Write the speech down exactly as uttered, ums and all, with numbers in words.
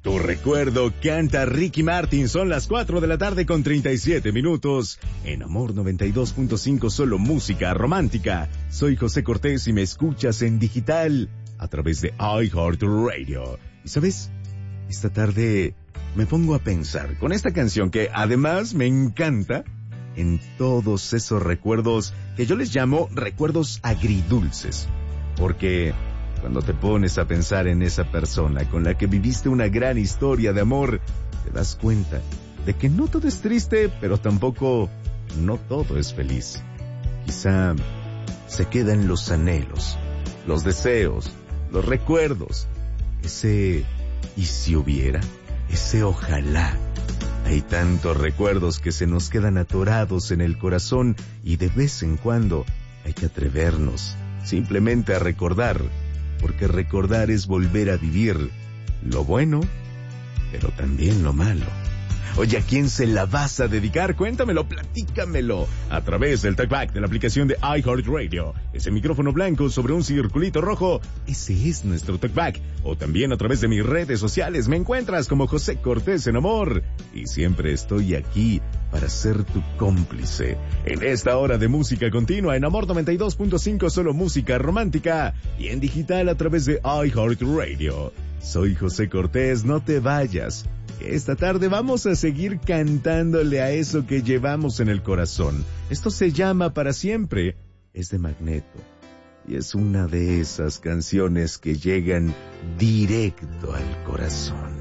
Tu recuerdo canta Ricky Martin. Son las cuatro de la tarde con treinta y siete minutos. En Amor noventa y dos punto cinco, solo música romántica. Soy José Cortés y me escuchas en digital a través de iHeartRadio. ¿Y sabes? Esta tarde me pongo a pensar con esta canción que además me encanta en todos esos recuerdos que yo les llamo recuerdos agridulces. Porque cuando te pones a pensar en esa persona con la que viviste una gran historia de amor, te das cuenta de que no todo es triste, pero tampoco no todo es feliz. Quizá se quedan los anhelos, los deseos, los recuerdos, ese ¿y si hubiera? Ese ojalá. Hay tantos recuerdos que se nos quedan atorados en el corazón y de vez en cuando hay que atrevernos simplemente a recordar, porque recordar es volver a vivir lo bueno, pero también lo malo. Oye, ¿a quién se la vas a dedicar? Cuéntamelo, platícamelo a través del talkback de la aplicación de iHeartRadio. Ese micrófono blanco sobre un circulito rojo, ese es nuestro talkback. O también a través de mis redes sociales me encuentras como José Cortés en Amor. Y siempre estoy aquí para ser tu cómplice en esta hora de música continua en Amor noventa y dos punto cinco, solo música romántica, y en digital a través de iHeartRadio. Soy José Cortés, no te vayas. Esta tarde vamos a seguir cantándole a eso que llevamos en el corazón. Esto se llama Para Siempre, es de Magneto. Y es una de esas canciones que llegan directo al corazón.